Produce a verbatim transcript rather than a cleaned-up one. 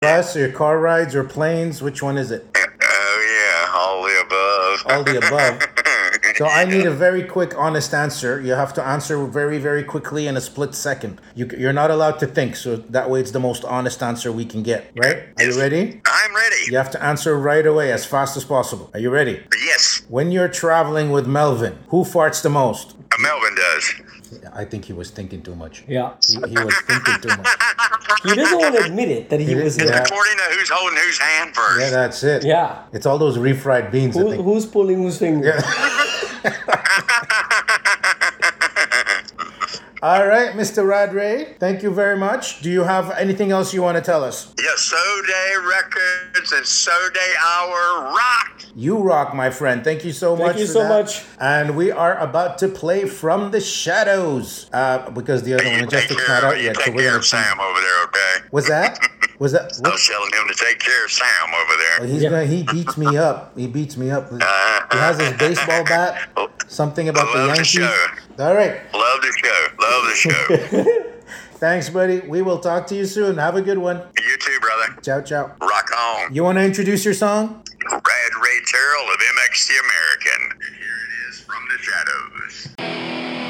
Bus or car rides or planes? Which one is it? Oh, yeah, all the above. All the above. So I need a very quick, honest answer. You have to answer very, very quickly in a split second. You, you're not allowed to think, so that way it's the most honest answer we can get, right? Are Yes. you ready? I'm ready. You have to answer right away, as fast as possible. Are you ready? Yes, When you're traveling with Melvin, who farts the most? uh, Melvin does. I think he was thinking too much. Yeah. He, he was thinking too much. He doesn't want to admit it that he was. Yeah. Yeah. According to who's holding whose hand first. Yeah, that's it. yeah. It's all those refried beans, I Who, think. who's pulling whose finger? All right, Mister Radray, thank you very much. Do you have anything else you want to tell us? Yes, So Day Records and So Day Hour rock. You rock, my friend. Thank you so Thank much you for so that. much. And we are about to play From the Shadows, uh, because the other one, You take Majestic's care, not out you yet. So take we're care gonna of Sam over there, okay? Was that? Was that? I was telling him to take care of Sam over there. He's Yeah. gonna, he beats me up. He beats me up. He has his baseball bat. Something about the Love the Yankees. show. All right. Love the show. Love the show. Thanks, buddy. We will talk to you soon. Have a good one. You too, brother. Ciao, ciao. Rock on. You want to introduce your song? Brad Ray Terrell of M X the American. And here it is, From the Shadows.